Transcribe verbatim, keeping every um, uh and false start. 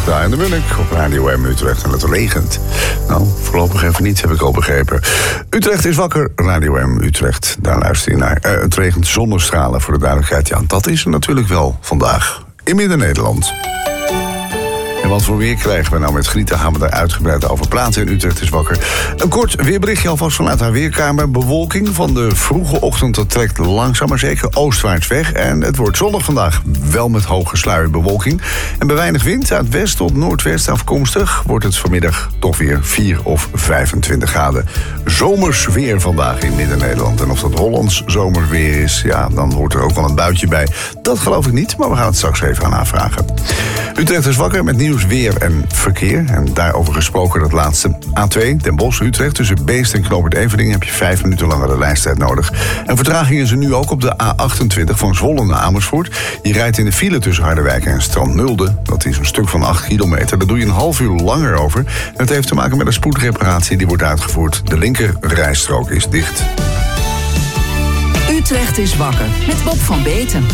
Magda en de Munnik op Radio M Utrecht. En het regent. Nou, voorlopig even niet, heb ik al begrepen. Utrecht is wakker, Radio M Utrecht. Daar luister je naar. Uh, het regent zonnestralen, voor de duidelijkheid. Ja, dat is er natuurlijk wel vandaag. In Midden-Nederland. En wat voor weer krijgen we nou met Grieten? Gaan we daar uitgebreid over praten. In Utrecht is wakker. Een kort weerberichtje alvast vanuit haar weerkamer. Bewolking van de vroege ochtend. Dat trekt langzaam maar zeker oostwaarts weg. En het wordt zonnig vandaag. Wel met hoge sluierbewolking. En bij weinig wind uit west tot noordwest afkomstig wordt het vanmiddag toch weer vier of vijfentwintig graden. Zomers weer vandaag in Midden-Nederland. En of dat Hollands zomerweer is, ja, dan hoort er ook wel een buitje bij. Dat geloof ik niet, maar we gaan het straks even aan aanvragen. Utrecht is wakker met nieuws, weer en verkeer. En daarover gesproken dat laatste. A twee, Den Bosch, Utrecht. Tussen Beest en Knoopert Everdingen heb je vijf minuten langere lijsttijd nodig. En vertraging is er nu ook op de A achtentwintig van Zwolle naar Amersfoort. Je rijdt in de file tussen Harderwijk en Strand-Nulde. Dat is een stuk van acht kilometer. Daar doe je een half uur langer over. En het heeft te maken met een spoedreparatie die wordt uitgevoerd. De linker rijstrook is dicht. Utrecht is wakker met Bob van Beten.